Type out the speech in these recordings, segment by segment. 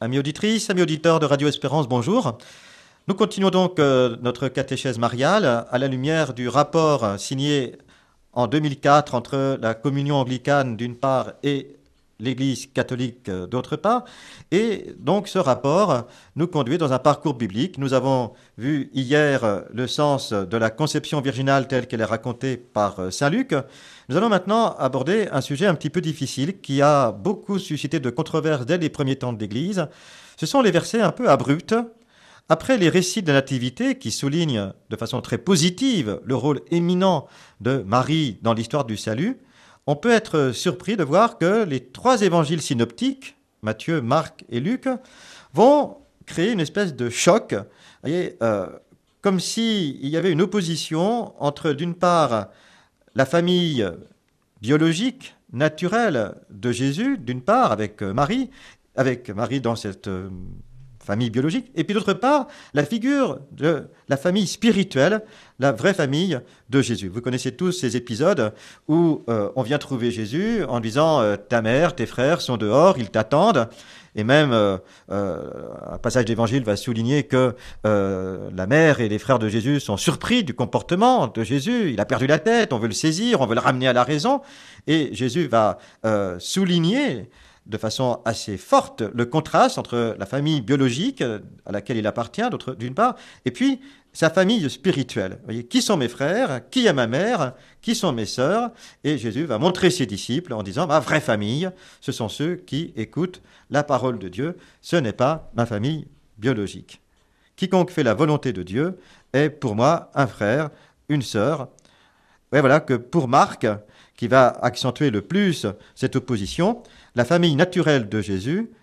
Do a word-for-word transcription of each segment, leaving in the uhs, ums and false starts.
Amis auditrices, amis auditeurs de Radio Espérance, bonjour. Nous continuons donc euh, notre catéchèse mariale à la lumière du rapport signé en deux mille quatre entre la communion anglicane d'une part et l'Église catholique euh, d'autre part. Et donc ce rapport nous conduit dans un parcours biblique. Nous avons vu hier euh, le sens de la conception virginale telle qu'elle est racontée par euh, saint Luc. Nous allons maintenant aborder un sujet un petit peu difficile qui a beaucoup suscité de controverses dès les premiers temps de l'Église. Ce sont les versets un peu abrupts. Après les récits de la nativité qui soulignent de façon très positive le rôle éminent de Marie dans l'histoire du salut, on peut être surpris de voir que les trois évangiles synoptiques, Matthieu, Marc et Luc, vont créer une espèce de choc, vous voyez, euh, comme s'il y avait une opposition entre, d'une part, la famille biologique, naturelle de Jésus, d'une part, avec Marie, avec Marie dans cette euh, famille biologique, et puis d'autre part, la figure de la famille spirituelle, la vraie famille de Jésus. Vous connaissez tous ces épisodes où euh, on vient trouver Jésus en disant euh, « ta mère, tes frères sont dehors, ils t'attendent ». Et même, euh, euh, un passage d'évangile va souligner que euh, la mère et les frères de Jésus sont surpris du comportement de Jésus. Il a perdu la tête, on veut le saisir, on veut le ramener à la raison. Et Jésus va euh, souligner de façon assez forte le contraste entre la famille biologique à laquelle il appartient, d'une part, et puis sa famille spirituelle. Vous voyez, qui sont mes frères, qui est ma mère, qui sont mes sœurs, et Jésus va montrer ses disciples en disant, ma vraie famille, ce sont ceux qui écoutent la parole de Dieu, ce n'est pas ma famille biologique. Quiconque fait la volonté de Dieu est pour moi un frère, une sœur. Et voilà que pour Marc, qui va accentuer le plus cette opposition, la famille naturelle de Jésus,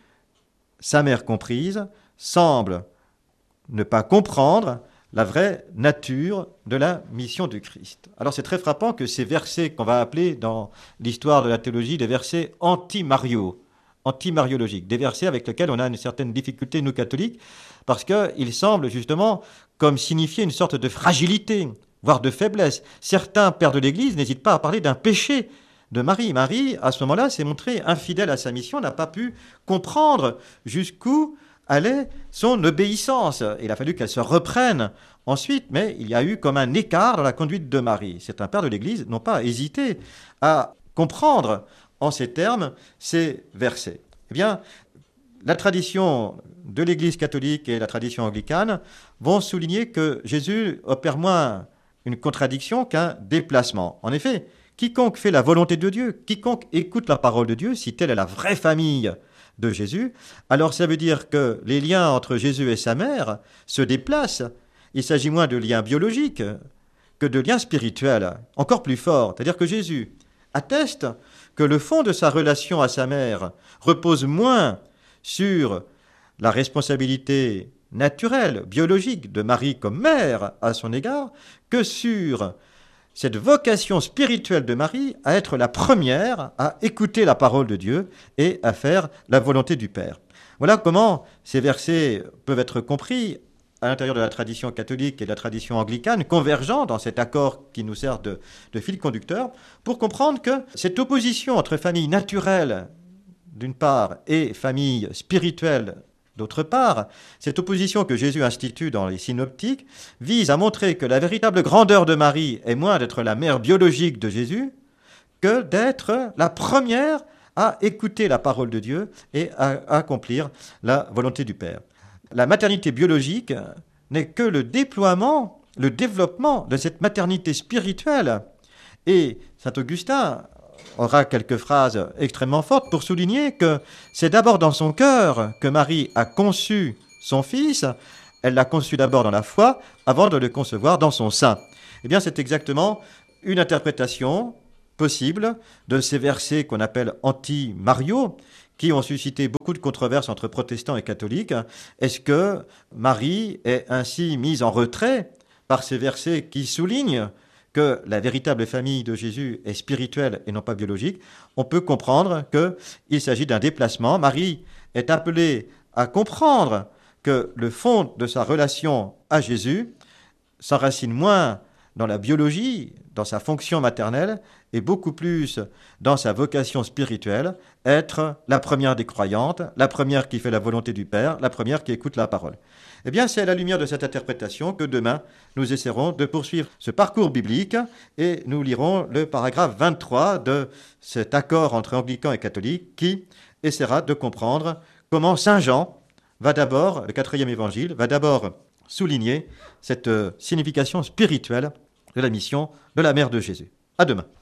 sa mère comprise, semble ne pas comprendre la vraie nature de la mission du Christ. Alors c'est très frappant que ces versets qu'on va appeler dans l'histoire de la théologie des versets anti-Mario, anti-mariologiques, des versets avec lesquels on a une certaine difficulté, nous catholiques, parce qu'ils semblent justement comme signifier une sorte de fragilité, voire de faiblesse. Certains pères de l'Église n'hésitent pas à parler d'un péché de Marie. Marie, à ce moment-là, s'est montrée infidèle à sa mission, n'a pas pu comprendre jusqu'où allait son obéissance. Il a fallu qu'elle se reprenne ensuite, mais il y a eu comme un écart dans la conduite de Marie. Certains pères de l'Église n'ont pas hésité à comprendre en ces termes ces versets. Eh bien, la tradition de l'Église catholique et la tradition anglicane vont souligner que Jésus opère moins une contradiction qu'un déplacement. En effet, quiconque fait la volonté de Dieu, quiconque écoute la parole de Dieu, si telle est la vraie famille de Jésus, alors ça veut dire que les liens entre Jésus et sa mère se déplacent. Il s'agit moins de liens biologiques que de liens spirituels, encore plus forts. C'est-à-dire que Jésus atteste que le fond de sa relation à sa mère repose moins sur la responsabilité naturelle, biologique de Marie comme mère à son égard, que sur cette vocation spirituelle de Marie à être la première à écouter la parole de Dieu et à faire la volonté du Père. Voilà comment ces versets peuvent être compris à l'intérieur de la tradition catholique et de la tradition anglicane, convergents dans cet accord qui nous sert de, de fil conducteur, pour comprendre que cette opposition entre famille naturelle, d'une part, et famille spirituelle, d'autre part, cette opposition que Jésus institue dans les synoptiques vise à montrer que la véritable grandeur de Marie est moins d'être la mère biologique de Jésus que d'être la première à écouter la parole de Dieu et à accomplir la volonté du Père. La maternité biologique n'est que le déploiement, le développement de cette maternité spirituelle. Et saint Augustin aura quelques phrases extrêmement fortes pour souligner que c'est d'abord dans son cœur que Marie a conçu son fils. Elle l'a conçu d'abord dans la foi avant de le concevoir dans son sein. Eh bien, c'est exactement une interprétation possible de ces versets qu'on appelle anti-Mario, qui ont suscité beaucoup de controverses entre protestants et catholiques. Est-ce que Marie est ainsi mise en retrait par ces versets qui soulignent que la véritable famille de Jésus est spirituelle et non pas biologique? On peut comprendre qu'il s'agit d'un déplacement. Marie est appelée à comprendre que le fond de sa relation à Jésus s'enracine moins dans la biologie, dans sa fonction maternelle, et beaucoup plus dans sa vocation spirituelle, être la première des croyantes, la première qui fait la volonté du Père, la première qui écoute la parole. Eh bien, c'est à la lumière de cette interprétation que demain, nous essaierons de poursuivre ce parcours biblique et nous lirons le paragraphe vingt-trois de cet accord entre anglicans et catholiques qui essaiera de comprendre comment Saint Jean va d'abord, le quatrième évangile, va d'abord souligner cette signification spirituelle de la mission de la mère de Jésus. À demain.